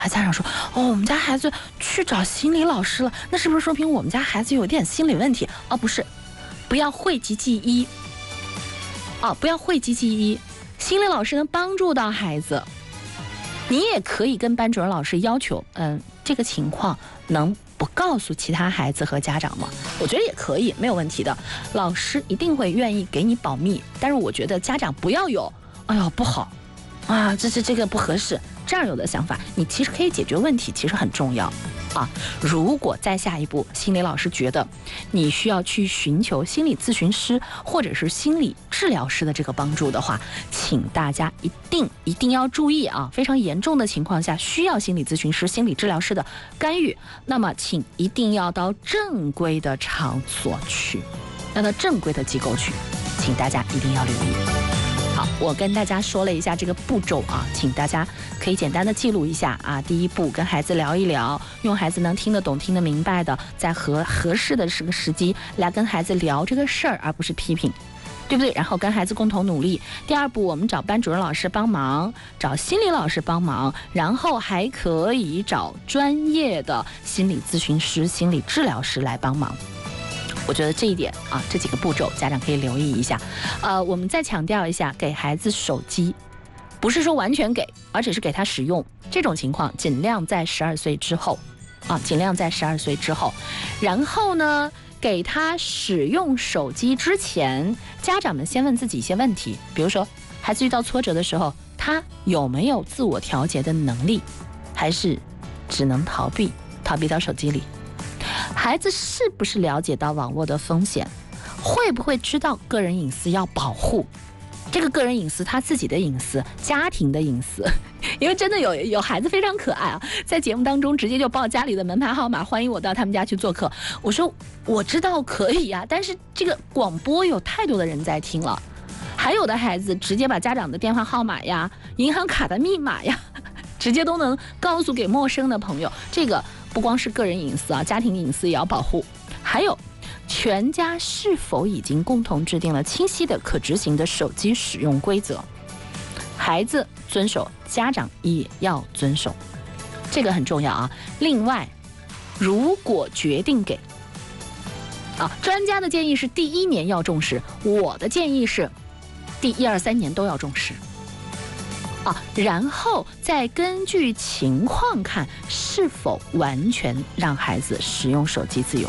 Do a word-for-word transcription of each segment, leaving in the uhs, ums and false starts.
家长说，哦，我们家孩子去找心理老师了，那是不是说明我们家孩子有点心理问题？哦，不是，不要讳疾忌医。哦，不要讳疾忌医，心理老师能帮助到孩子。你也可以跟班主任老师要求，嗯，这个情况能不告诉其他孩子和家长吗？我觉得也可以，没有问题的。老师一定会愿意给你保密，但是我觉得家长不要有，哎呦不好啊，这这这个不合适，这样有的想法，你其实可以解决问题，其实很重要啊。如果再下一步，心理老师觉得你需要去寻求心理咨询师或者是心理治疗师的这个帮助的话，请大家一定一定要注意啊！非常严重的情况下，需要心理咨询师、心理治疗师的干预，那么请一定要到正规的场所去，要到正规的机构去，请大家一定要留意。好，我跟大家说了一下这个步骤啊，请大家可以简单的记录一下啊。第一步，跟孩子聊一聊，用孩子能听得懂、听得明白的，在合合适的这个时机来跟孩子聊这个事儿，而不是批评，对不对？然后跟孩子共同努力。第二步，我们找班主任老师帮忙，找心理老师帮忙，然后还可以找专业的心理咨询师、心理治疗师来帮忙。我觉得这一点啊，这几个步骤家长可以留意一下。呃，我们再强调一下，给孩子手机，不是说完全给，而只是给他使用。这种情况尽量在十二岁之后，啊，尽量在十二岁之后。然后呢，给他使用手机之前，家长们先问自己一些问题，比如说，孩子遇到挫折的时候，他有没有自我调节的能力，还是只能逃避，逃避到手机里？孩子是不是了解到网络的风险？会不会知道个人隐私要保护？这个个人隐私，他自己的隐私，家庭的隐私。因为真的有有孩子非常可爱啊，在节目当中直接就报家里的门牌号码，欢迎我到他们家去做客。我说我知道可以呀、啊，但是这个广播有太多的人在听了。还有的孩子直接把家长的电话号码呀、银行卡的密码呀，直接都能告诉给陌生的朋友。这个不光是个人隐私啊，家庭隐私也要保护。还有，全家是否已经共同制定了清晰的可执行的手机使用规则？孩子遵守，家长也要遵守，这个很重要啊。另外，如果决定给啊，专家的建议是第一年要重视，我的建议是第一二三年都要重视。啊，然后再根据情况看是否完全让孩子使用手机自由。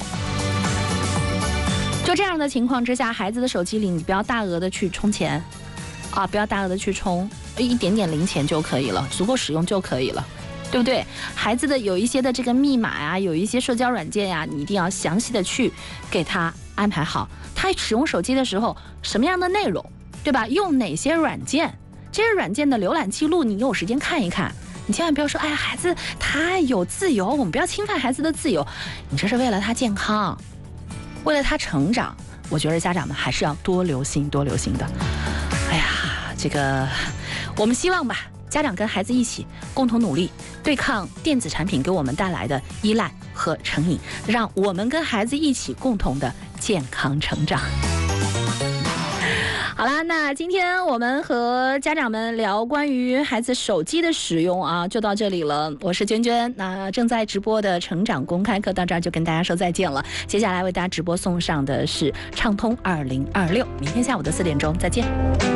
就这样的情况之下，孩子的手机里你不要大额的去充钱，啊，不要大额的去充，一点点零钱就可以了，足够使用就可以了，对不对？孩子的有一些的这个密码呀，有一些社交软件呀，你一定要详细的去给他安排好。他使用手机的时候，什么样的内容，对吧？用哪些软件？这些软件的浏览记录，你有时间看一看。你千万不要说，哎呀，孩子他有自由，我们不要侵犯孩子的自由。你这是为了他健康，为了他成长。我觉得家长们还是要多留心，多留心的。哎呀，这个我们希望吧，家长跟孩子一起共同努力，对抗电子产品给我们带来的依赖和成瘾，让我们跟孩子一起共同的健康成长。好啦，那今天我们和家长们聊关于孩子手机的使用啊，就到这里了。我是娟娟，那正在直播的成长公开课到这儿就跟大家说再见了。接下来为大家直播送上的是畅通二零二六，明天下午的四点钟再见。